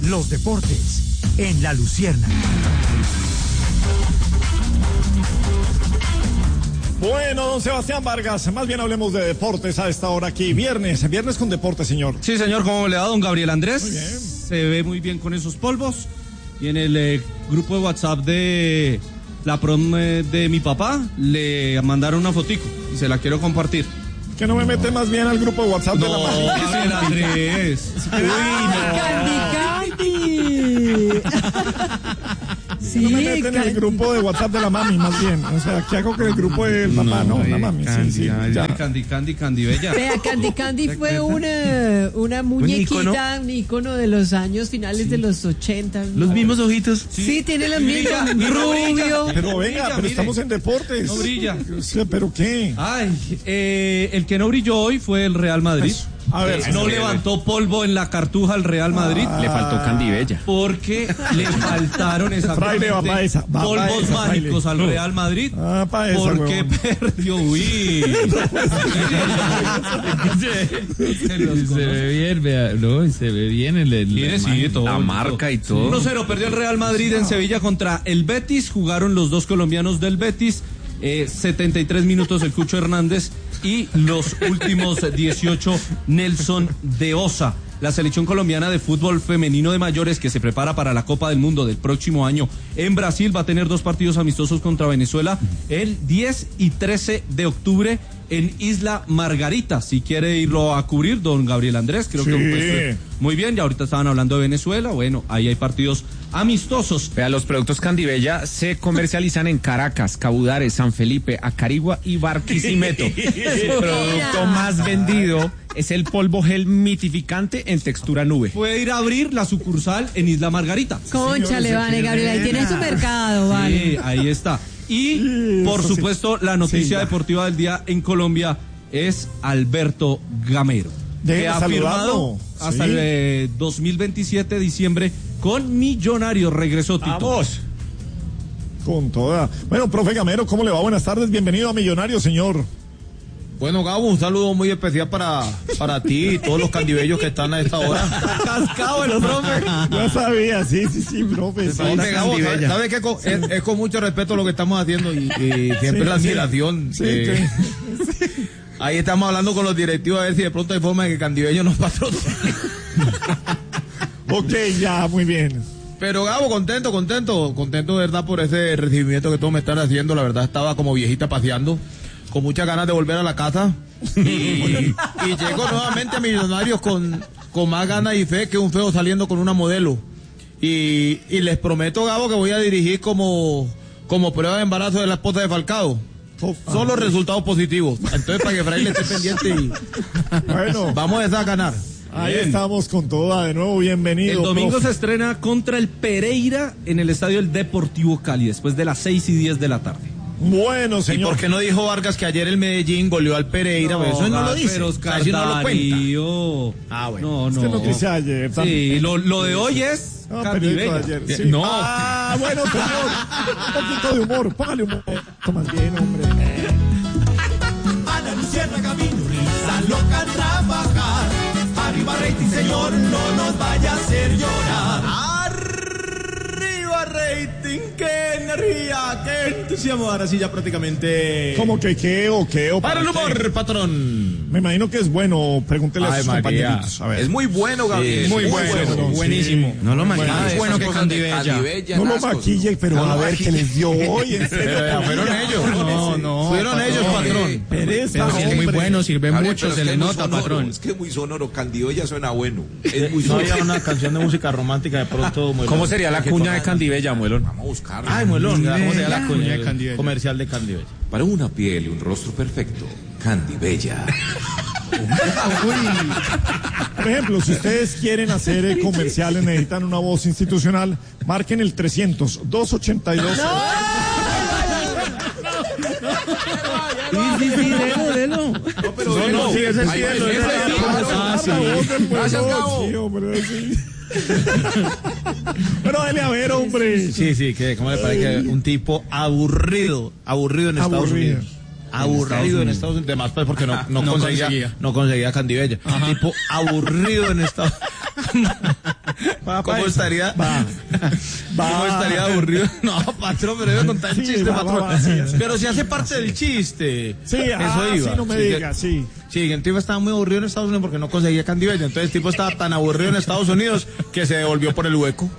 Los deportes en La Luciérnaga. Bueno, don Sebastián Vargas, más bien hablemos de deportes a esta hora aquí. Viernes con deportes, señor. Sí, señor, ¿cómo le va, don Gabriel Andrés? Muy bien. Se ve muy bien con esos polvos. Y en el grupo de WhatsApp de la prom de mi papá, le mandaron una fotico y se la quiero compartir. Que no me mete más bien al grupo de WhatsApp de la No, Gabriel Andrés. Candy. Sí, no me meten en el grupo de WhatsApp de la mami, más bien. O sea, ¿qué hago con el grupo del papá? No, la mami. Candy, ya. Candy Bella. Vea, Candy fue una muñequita, un ícono de los años finales de los 80. Los mismos ojitos. Sí, tiene los mismos. Rubio. Pero venga, pero estamos en deportes. No brilla. O sea, ¿pero qué? Ay, el que no brilló hoy fue el Real Madrid. A ver, no levantó polvo en la cartuja al Real Madrid. Le faltó Candy Bella. Porque le faltaron Fraile, va pa' esa, polvos mágicos al Real Madrid. Pa' esa, porque perdió. Uy. Se ve bien, vea, no, se ve bien la marca y todo. 1-0 perdió el Real Madrid en Sevilla contra el Betis. Jugaron los dos colombianos del Betis. 73 minutos el Cucho Hernández y los últimos 18 Nelson de Osa. La selección colombiana de fútbol femenino de mayores que se prepara para la Copa del Mundo del próximo año en Brasil va a tener 2 partidos amistosos contra Venezuela el 10 y 13 de octubre en Isla Margarita. Si quiere irlo a cubrir, don Gabriel Andrés, creo que muy bien. Ya ahorita estaban hablando de Venezuela. Bueno, ahí hay partidos amistosos. Vea, los productos Candy Bella se comercializan en Caracas, Cabudare, San Felipe, Acarigua y Barquisimeto. El producto más vendido es el polvo gel mitificante en textura nube. Puede ir a abrir la sucursal en Isla Margarita. Cónchale, vale, Gabriel, ahí tiene su mercado, vale. Sí, ahí está. Y, por supuesto, la noticia deportiva del día en Colombia es Alberto Gamero, que ha firmado hasta el 2027 de diciembre con Millonarios. Regresó Tito. ¡Vamos! Con toda. Bueno, profe Gamero, ¿cómo le va? Buenas tardes, bienvenido a Millonarios, señor. Bueno, Gabo, un saludo muy especial para ti y todos los candibellos que están a esta hora. Cascado el profe. Ya sabía, sí, profe. Sí. Hombre, Gabo, ¿sabe que es con mucho respeto lo que estamos haciendo y siempre la admiración? Ahí estamos hablando con los directivos a ver si de pronto hay forma de que Candibello nos patrocine. Ok, ya, muy bien. Pero Gabo, contento de verdad por ese recibimiento que todos me están haciendo. La verdad estaba como viejita paseando, con muchas ganas de volver a la casa y llego nuevamente a Millonarios con más ganas y fe que un feo saliendo con una modelo y les prometo, Gabo, que voy a dirigir como prueba de embarazo de la esposa de Falcao. Solo resultados positivos. Entonces, para que Fraile esté pendiente y bueno, vamos a ganar. Ahí estamos con toda, de nuevo, bienvenido. El domingo profe. se estrena contra el Pereira en el estadio del Deportivo Cali, después de las 6:10 de la tarde. Bueno, señor. ¿Y por qué no dijo Vargas que ayer el Medellín goleó al Pereira? No, eso no lo dice. Pero Oscar no lo cuenta. Ah, bueno. No. Noticia ayer. Sí, lo de hoy es periódico de ayer. Sí. No. Ah, bueno, señor. Un poquito de humor. Póngale humor. Más bien, hombre. A la Luciérnaga minoriza, loca trabajar. Arriba rating, señor, no nos vaya a hacer llorar. Arriba rating, qué energía, qué entusiasmo. Ahora sí ya prácticamente. ¿Cómo que qué o qué o para el humor, qué? patrón. Me imagino que es bueno, pregúntele a sus compañeritos. A ver. Es muy bueno, Gabriel. Muy bueno. Buenísimo. No lo maquille. Es bueno que Candibella. No lo maquille, pero a ver qué les dio hoy. En serio. Fueron ellos. No. Fueron ellos, patrón. Pereza, Pero sí es muy bueno, sirve Gabriel, mucho, pero se es le que es muy nota, sonoro, patrón. Es que es muy sonoro, Candibella suena bueno. Es muy No sonoro. había una canción de música romántica de pronto. ¿Cómo sería la cuña de Candibella, Muelón? Vamos a buscarlo. Ay, Muelón, ¿cómo sería la cuña de Candibella? comercial de Candibella? Para una piel y un rostro perfecto, Candibella. Por ejemplo, si ustedes quieren hacer comerciales, necesitan una voz institucional, marquen el 300-282. Sí, delo. No, sí, ese sí es. Gracias, Gabo. Sí, hombre, sí. Pero dale a ver, hombre. Sí, ¿cómo le parece que un tipo aburrido en Estados Unidos? Aburrido en Estados Unidos, además pues porque no conseguía Candibella. Tipo aburrido en Estados ¿Cómo estaría? ¿Cómo estaría aburrido? No, patrón, pero iba a contar el chiste, patrón. Sí. Pero si hace parte del chiste. Sí, eso iba. sí, no me digas, sí. Sí, el tipo estaba muy aburrido en Estados Unidos porque no conseguía Candy Bella. Entonces el tipo estaba tan aburrido en Estados Unidos que se devolvió por el hueco.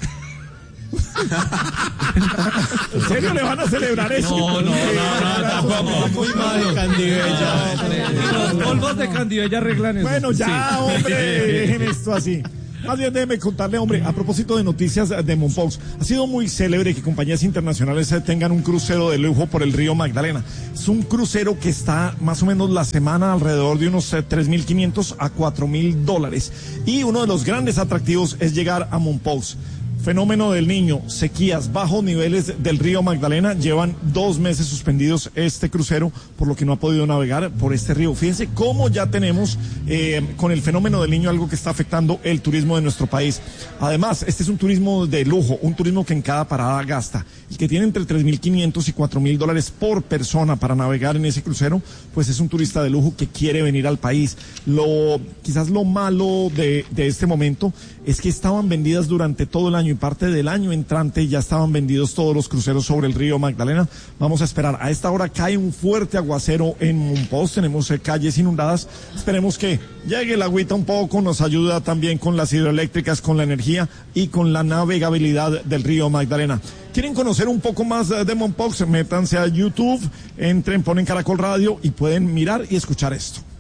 ¿En serio le van a celebrar eso? No, tampoco. Muy malo, Candy Bella. Y los polvos de Candy Bella arreglan eso. Bueno, ya, hombre, dejen esto así. Más bien déjeme contarle, hombre, a propósito de noticias de Mompox, ha sido muy célebre que compañías internacionales tengan un crucero de lujo por el río Magdalena. Es un crucero que está más o menos la semana alrededor de unos $3,500 a $4,000. Y uno de los grandes atractivos es llegar a Mompox. Fenómeno del Niño, sequías, bajos niveles del río Magdalena, llevan 2 meses suspendidos este crucero, por lo que no ha podido navegar por este río. Fíjense cómo ya tenemos con el fenómeno del Niño algo que está afectando el turismo de nuestro país. Además, este es un turismo de lujo, un turismo que en cada parada gasta. El que tiene entre $3,500 y $4,000 por persona para navegar en ese crucero, pues es un turista de lujo que quiere venir al país. Quizás lo malo de este momento es que estaban vendidas durante todo el año y parte del año entrante ya estaban vendidos todos los cruceros sobre el río Magdalena. Vamos a esperar. A esta hora cae un fuerte aguacero en Mompox, tenemos calles inundadas. Esperemos que llegue el agüita un poco, nos ayuda también con las hidroeléctricas, con la energía y con la navegabilidad del río Magdalena. ¿Quieren conocer un poco más de Mompox? Métanse a YouTube, entren, ponen Caracol Radio y pueden mirar y escuchar esto.